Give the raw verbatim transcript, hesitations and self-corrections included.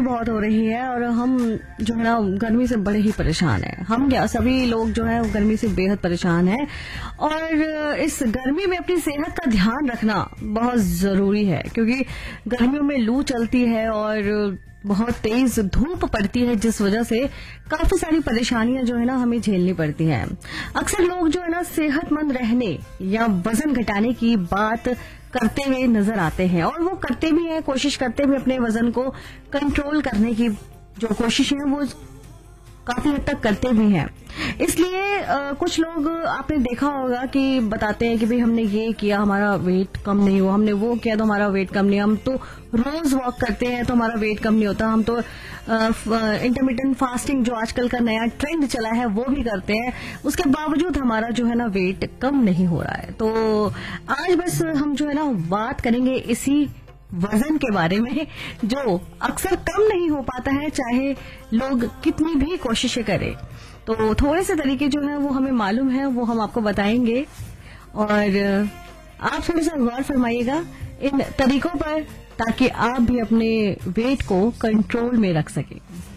बहुत हो रही है और हम जो है ना गर्मी से बड़े ही परेशान हैं। हम क्या सभी लोग जो है गर्मी से बेहद परेशान हैं और इस गर्मी में अपनी सेहत का ध्यान रखना बहुत जरूरी है, क्योंकि गर्मियों में लू चलती है और बहुत तेज धूप पड़ती है, जिस वजह से काफी सारी परेशानियां जो है ना हमें झेलनी पड़ती हैं। अक्सर लोग जो है ना सेहतमंद रहने या वजन घटाने की बात करते हुए नजर आते हैं और वो करते भी हैं, कोशिश करते हुए अपने वजन को कंट्रोल करने की जो कोशिश है वो काफी हद तक करते भी हैं। इसलिए आ, कुछ लोग आपने देखा होगा कि बताते हैं कि भाई हमने ये किया हमारा वेट कम नहीं हुआ, हमने वो किया तो हमारा वेट कम नहीं, हम तो रोज वॉक करते हैं तो हमारा वेट कम नहीं होता, हम तो इंटरमिटेंट फास्टिंग जो आजकल का नया ट्रेंड चला है वो भी करते हैं, उसके बावजूद हमारा जो है ना वेट कम नहीं हो रहा है। तो आज बस हम जो है ना बात करेंगे इसी वजन के बारे में जो अक्सर कम नहीं हो पाता है, चाहे लोग कितनी भी कोशिशें करें। तो थोड़े से तरीके जो है वो हमें मालूम है, वो हम आपको बताएंगे और आप थोड़ा सा गौर फरमाइएगा इन तरीकों पर, ताकि आप भी अपने वेट को कंट्रोल में रख सकें।